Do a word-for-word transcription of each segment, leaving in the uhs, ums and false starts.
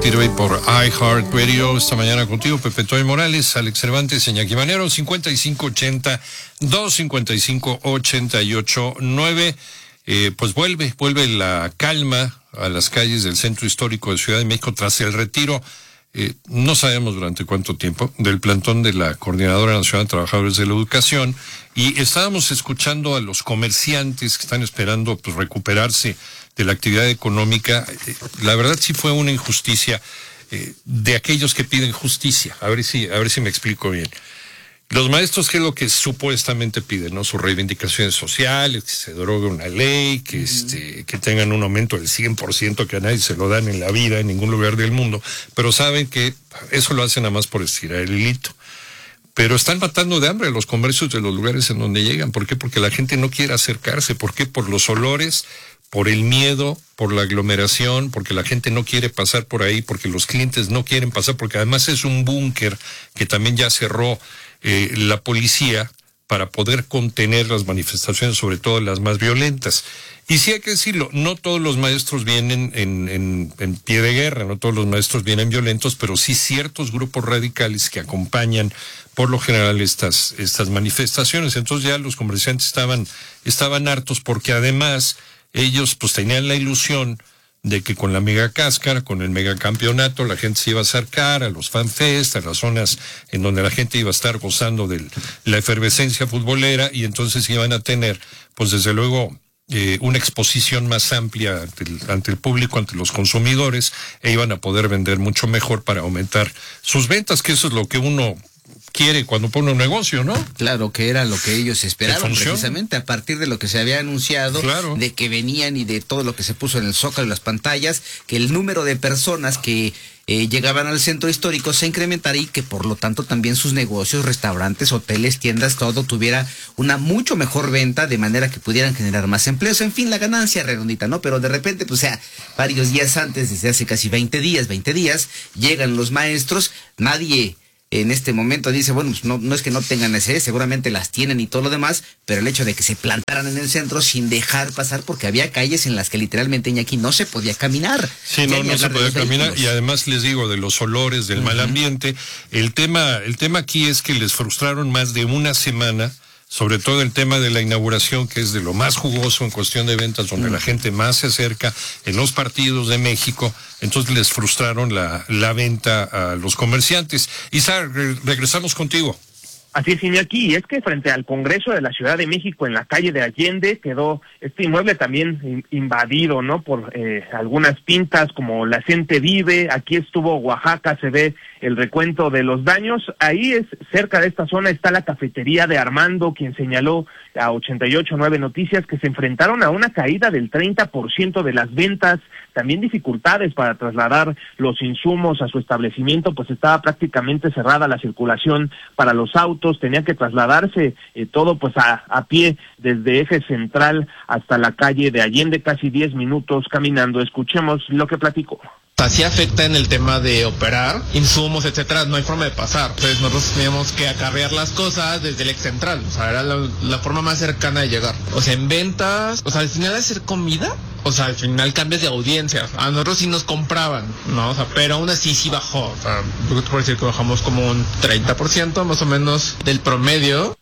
Activate por iHeartRadio. Esta mañana contigo, Pepe Toy Morales, Alex Cervantes, Iñaki Manero, cincuenta y cinco ochenta, dos cincuenta y cinco ochenta y ocho nueve. Eh, pues vuelve, vuelve la calma a las calles del centro histórico de Ciudad de México tras el retiro, eh, no sabemos durante cuánto tiempo, del plantón de la Coordinadora Nacional de Trabajadores de la Educación, y estábamos escuchando a los comerciantes que están esperando pues recuperarse de la actividad económica. Eh, la verdad sí fue una injusticia eh, de aquellos que piden justicia. A ver si, a ver si me explico bien. Los maestros, ¿qué es lo que supuestamente piden? ¿No? Sus reivindicaciones sociales, que se derogue una ley, que uh-huh. este, que tengan un aumento del cien por ciento que a nadie se lo dan en la vida, en ningún lugar del mundo, pero saben que eso lo hacen nada más por estirar el hilito. Pero están matando de hambre a los comercios de los lugares en donde llegan. ¿Por qué? Porque la gente no quiere acercarse. ¿Por qué? Por los olores, por el miedo, por la aglomeración, porque la gente no quiere pasar por ahí, porque los clientes no quieren pasar, porque además es un búnker que también ya cerró eh, la policía para poder contener las manifestaciones, sobre todo las más violentas. Y sí hay que decirlo, no todos los maestros vienen en, en, en pie de guerra, no todos los maestros vienen violentos, pero sí ciertos grupos radicales que acompañan por lo general estas, estas manifestaciones. Entonces ya los comerciantes estaban, estaban hartos, porque además ellos pues tenían la ilusión de que con la mega cáscara, con el megacampeonato, la gente se iba a acercar a los fanfest, a las zonas en donde la gente iba a estar gozando de la efervescencia futbolera, y entonces iban a tener, pues desde luego, eh, una exposición más amplia ante el, ante el público, ante los consumidores, e iban a poder vender mucho mejor para aumentar sus ventas, que eso es lo que uno quiere cuando pone un negocio, ¿no? Claro, que era lo que ellos esperaban, precisamente a partir de lo que se había anunciado, claro, de que venían y de todo lo que se puso en el Zócalo y las pantallas, que el número de personas que eh, llegaban al centro histórico se incrementaría, y que por lo tanto también sus negocios, restaurantes, hoteles, tiendas, todo tuviera una mucho mejor venta, de manera que pudieran generar más empleos. En fin, la ganancia redondita, ¿no? Pero de repente, pues, o sea, varios días antes, desde hace casi veinte días, veinte días, llegan los maestros, nadie en este momento dice, bueno, pues no, no es que no tengan necesidades, seguramente las tienen y todo lo demás, pero el hecho de que se plantaran en el centro sin dejar pasar, porque había calles en las que literalmente, Iñaki, no se podía caminar. Sí, no, no se podía caminar, vehículos. Y además les digo, de los olores, del uh-huh. mal ambiente. El tema, el tema aquí es que les frustraron más de una semana, sobre todo el tema de la inauguración, que es de lo más jugoso en cuestión de ventas, donde mm. la gente más se acerca en los partidos de México. Entonces les frustraron la, la venta a los comerciantes. Isa, re- regresamos contigo. Así es, Iñaki, y es que frente al Congreso de la Ciudad de México, en la calle de Allende, quedó este inmueble también invadido, ¿no?, por eh, algunas pintas como La Gente Vive. Aquí estuvo Oaxaca, se ve el recuento de los daños. Ahí es, cerca de esta zona, está la cafetería de Armando, quien señaló a ochenta y ocho nueve Noticias que se enfrentaron a una caída del treinta por ciento de las ventas, también dificultades para trasladar los insumos a su establecimiento, pues estaba prácticamente cerrada la circulación para los autos, tenía que trasladarse eh, todo pues a, a pie desde Eje Central hasta la calle de Allende, casi diez minutos caminando. Escuchemos lo que platicó. Así afecta en el tema de operar, insumos, etcétera, no hay forma de pasar. Entonces nosotros teníamos que acarrear las cosas desde el ex central, o sea, era la, la forma más cercana de llegar. O sea, en ventas, o sea, al final de hacer comida, o sea, al final cambias de audiencia. A nosotros sí nos compraban, ¿no? O sea, pero aún así sí bajó. O sea, yo te puedo decir que bajamos como un treinta por ciento más o menos del promedio.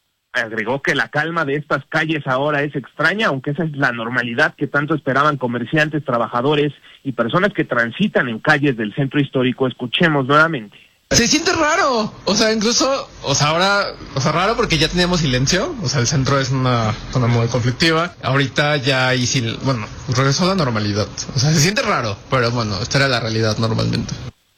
Agregó que la calma de estas calles ahora es extraña, aunque esa es la normalidad que tanto esperaban comerciantes, trabajadores y personas que transitan en calles del centro histórico. Escuchemos nuevamente. Se siente raro, o sea, incluso, o sea, ahora, o sea, raro porque ya teníamos silencio, o sea, el centro es una zona muy conflictiva, ahorita ya hay, sil- bueno, regresó a la normalidad, o sea, se siente raro, pero bueno, esta era la realidad normalmente.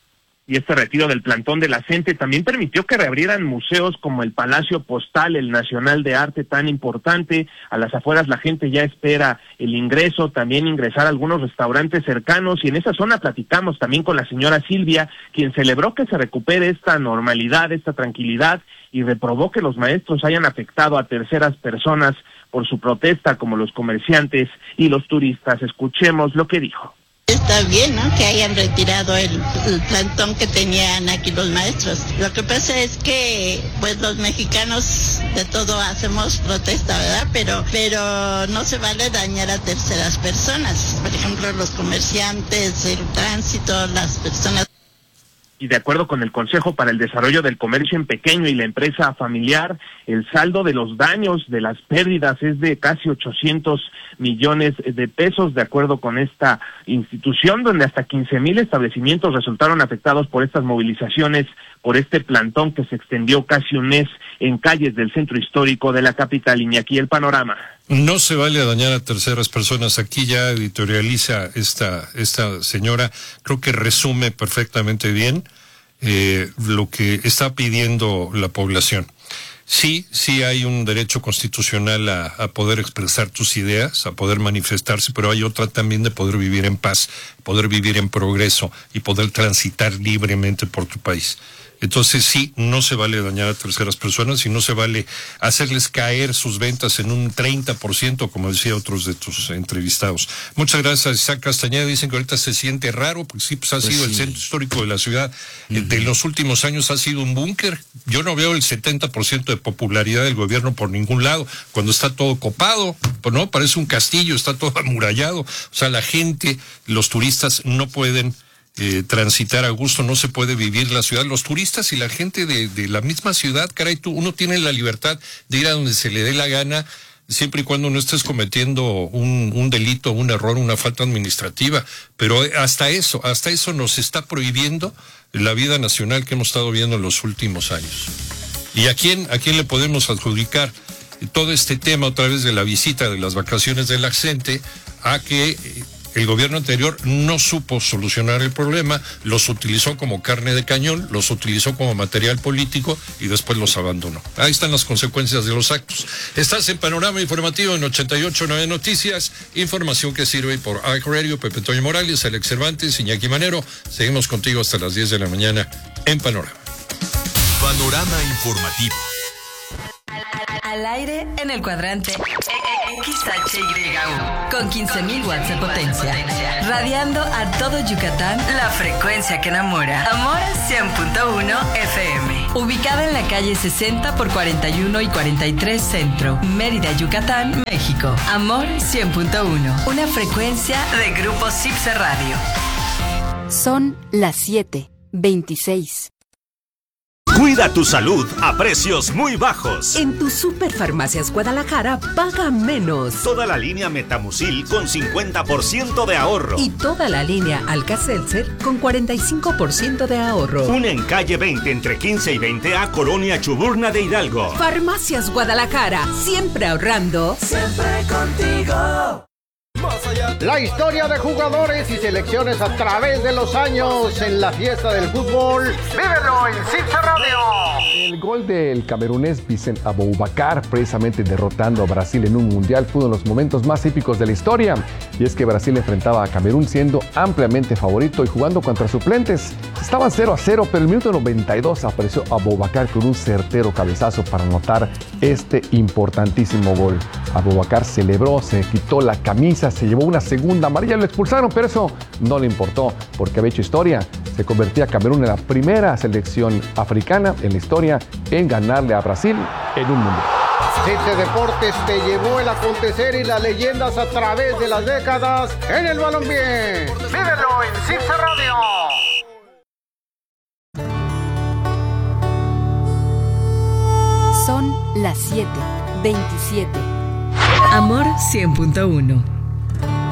Y este retiro del plantón de la gente también permitió que reabrieran museos como el Palacio Postal, el Nacional de Arte tan importante. A las afueras la gente ya espera el ingreso, también ingresar a algunos restaurantes cercanos, y en esa zona platicamos también con la señora Silvia, quien celebró que se recupere esta normalidad, esta tranquilidad, y reprobó que los maestros hayan afectado a terceras personas por su protesta, como los comerciantes y los turistas. Escuchemos lo que dijo. Esta está bien, ¿no? Que hayan retirado el, el plantón que tenían aquí los maestros. Lo que pasa es que, pues, los mexicanos de todo hacemos protesta, ¿verdad? Pero, pero no se vale dañar a terceras personas. Por ejemplo, los comerciantes, el tránsito, las personas. Y de acuerdo con el Consejo para el Desarrollo del Comercio en Pequeño y la Empresa Familiar, el saldo de los daños, de las pérdidas, es de casi ochocientos millones de pesos, de acuerdo con esta institución, donde hasta quince mil establecimientos resultaron afectados por estas movilizaciones, por este plantón que se extendió casi un mes en calles del centro histórico de la capital. Iñaki, el panorama. No se vale dañar a terceras personas. Aquí ya editorializa esta esta señora, creo que resume perfectamente bien eh, lo que está pidiendo la población. Sí, sí hay un derecho constitucional a, a poder expresar tus ideas, a poder manifestarse, pero hay otra también de poder vivir en paz, poder vivir en progreso y poder transitar libremente por tu país. Entonces sí, no se vale dañar a terceras personas y no se vale hacerles caer sus ventas en un treinta por ciento, como decía otros de tus entrevistados. Muchas gracias, Isaac Castañeda. Dicen que ahorita se siente raro, porque sí, pues ha pues sido sí. el centro histórico de la ciudad. Uh-huh. De los últimos años ha sido un búnker. Yo no veo el setenta por ciento de popularidad del gobierno por ningún lado, cuando está todo copado, pues no, parece un castillo, está todo amurallado. O sea, la gente, los turistas no pueden Eh, transitar a gusto, no se puede vivir la ciudad. Los turistas y la gente de, de la misma ciudad, caray, tú, uno tiene la libertad de ir a donde se le dé la gana, siempre y cuando no estés cometiendo un, un delito, un error, una falta administrativa. Pero hasta eso, hasta eso nos está prohibiendo la vida nacional que hemos estado viendo en los últimos años. ¿Y a quién, a quién le podemos adjudicar todo este tema otra vez de la visita de las vacaciones de la gente? A que el gobierno anterior no supo solucionar el problema, los utilizó como carne de cañón, los utilizó como material político y después los abandonó. Ahí están las consecuencias de los actos. Estás en Panorama Informativo en ochenta y ocho punto nueve Noticias, información que sirve por iHeartRadio. Pepe Toño Morales, Alex Cervantes, Iñaki Manero. Seguimos contigo hasta las diez de la mañana en Panorama. Panorama Informativo. Al aire en el cuadrante X H Y U con quince mil watts de potencia, radiando a todo Yucatán la frecuencia que enamora. Amor cien punto uno F M, ubicada en la calle sesenta por cuarenta y uno y cuarenta y tres Centro, Mérida, Yucatán, México. Amor cien punto uno, una frecuencia de Grupo Cipse Radio. Son las siete veintiséis. Cuida tu salud a precios muy bajos. En tu Superfarmacias Guadalajara paga menos. Toda la línea Metamucil con cincuenta por ciento de ahorro. Y toda la línea Alka-Seltzer con cuarenta y cinco por ciento de ahorro. Una en calle veinte entre quince y veinte A, Colonia Chuburna de Hidalgo. Farmacias Guadalajara, siempre ahorrando. Siempre contigo. La historia de jugadores y selecciones a través de los años en la fiesta del fútbol. ¡Vívelo en Cipse Radio! El gol del camerunés Vicent Aboubakar, precisamente derrotando a Brasil en un mundial, fue uno de los momentos más épicos de la historia. Y es que Brasil enfrentaba a Camerún siendo ampliamente favorito y jugando contra suplentes. Estaban cero a cero, pero en el minuto noventa y dos apareció Aboubakar con un certero cabezazo para anotar este importantísimo gol. Aboubakar celebró, se quitó la camisa, se llevó una segunda amarilla, lo expulsaron, pero eso no le importó, porque había hecho historia. Se convertía Camerún en la primera selección africana en la historia en ganarle a Brasil en un mundial. Cipse Deportes te llevó el acontecer y las leyendas a través de las décadas en el balompié. ¡Vívelo en Cipse Radio! Son las siete veintisiete. Amor cien punto uno.